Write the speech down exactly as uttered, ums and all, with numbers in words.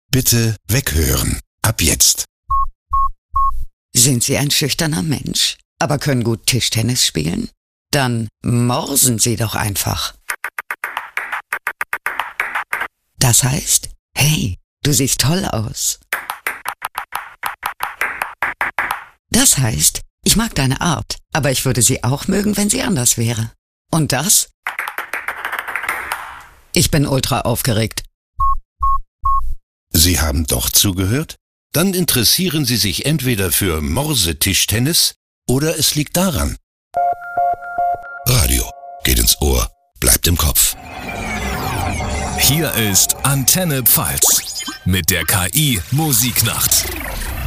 Bitte weghören. Ab jetzt. Sind Sie ein schüchterner Mensch, aber können gut Tischtennis spielen? Dann morsen Sie doch einfach. Das heißt, hey, du siehst toll aus. Das heißt, ich mag deine Art, aber ich würde sie auch mögen, wenn sie anders wäre. Und das? Ich bin ultra aufgeregt. Sie haben doch zugehört? Dann interessieren Sie sich entweder für Morsetischtennis oder es liegt daran. Radio geht ins Ohr, bleibt im Kopf. Hier ist Antenne Pfalz mit der K I Musiknacht.